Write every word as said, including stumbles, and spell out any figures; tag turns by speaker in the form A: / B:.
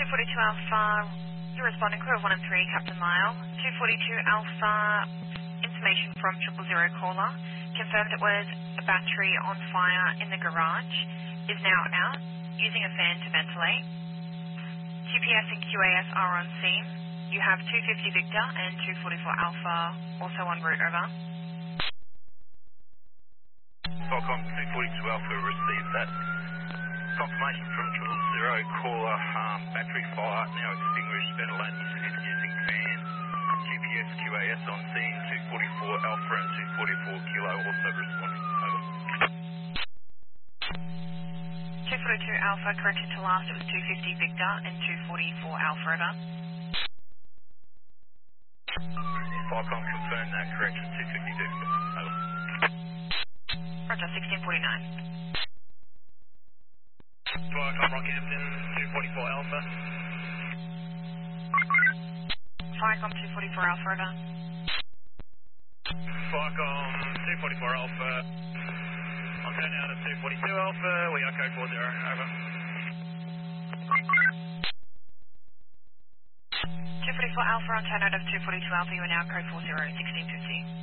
A: forty-two Alpha, you're responding crew of one and three, Captain Lyle. two forty-two Alpha, information from triple zero caller. Confirmed it was a battery on fire in the garage. Is now out, using a fan to ventilate. Q P S and Q A S are on scene. You have two fifty Victor and two forty-four Alpha also en route, over.
B: Falcon two forty-two Alpha received that. Confirmation from triple zero caller, um, battery fire, now extinguished, ventilated using fan. G P S, Q A S on scene, two forty-four Alpha and two forty-four Kilo also responding, over.
A: two forty-two Alpha, correction to last, it was two fifty Victor and two forty-four Alpha, over.
B: Falcon confirmed that, correction two fifty Victor, over.
A: Roger, sixteen forty-nine.
B: Falcon Rockhampton, two forty-four Alpha.
A: Firecom two forty-four Alpha, over.
B: Falcon two forty-four Alpha. I'll turn out of two forty-two Alpha, we are code four zero, over.
A: two forty-four Alpha on turn out of two forty-two Alpha, you are now code four zero, sixteen fifty.